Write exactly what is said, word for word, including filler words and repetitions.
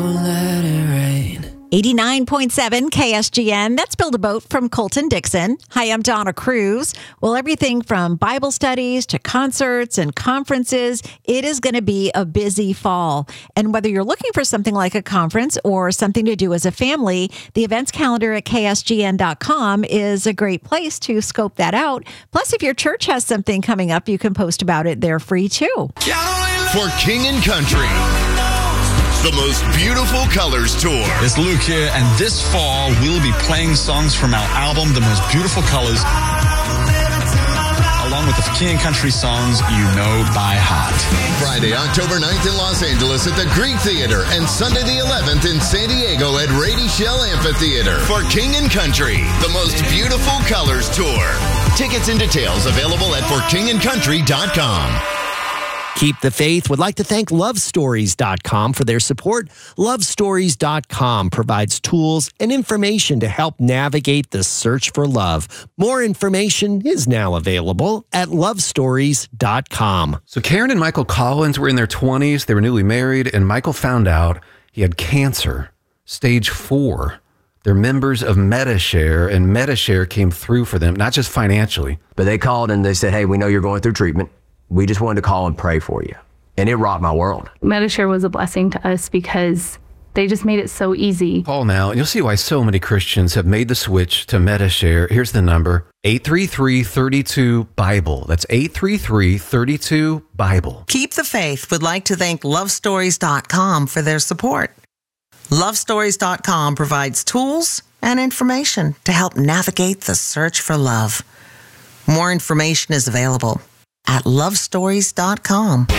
Let it rain. eighty-nine point seven K S G N. That's Build a Boat from Colton Dixon. Hi, I'm Donna Cruz. Well, everything from Bible studies to concerts and conferences, it is going to be a busy fall. And whether you're looking for something like a conference or something to do as a family, the events calendar at K S G N dot com is a great place to scope that out. Plus, if your church has something coming up, you can post about it there free too. For King and Country, the most beautiful colors tour. It's Luke here, and this fall we'll be playing songs from our album, The Most Beautiful Colors, along with the King and Country songs you know by heart. Friday, October ninth in Los Angeles at the Greek Theater, and Sunday the eleventh in San Diego at Rady Shell Amphitheater. For King and Country, the most beautiful colors tour. Tickets and details available at for king and country dot com. Keep the Faith would like to thank love stories dot com for their support. love stories dot com provides tools and information to help navigate the search for love. More information is now available at love stories dot com. So Karen and Michael Collins were in their twenties. They were newly married, and Michael found out he had cancer, stage four. They're members of Medi-Share, and Medi-Share came through for them, not just financially. But they called and they said, hey, we know you're going through treatment. We just wanted to call and pray for you. And it rocked my world. Medi-Share was a blessing to us because they just made it so easy. Call now, and you'll see why so many Christians have made the switch to Medi-Share. Here's the number, eight three three, three two, BIBLE. That's eight three three, three two, BIBLE. Keep the Faith would like to thank love stories dot com for their support. love stories dot com provides tools and information to help navigate the search for love. More information is available at love stories dot com.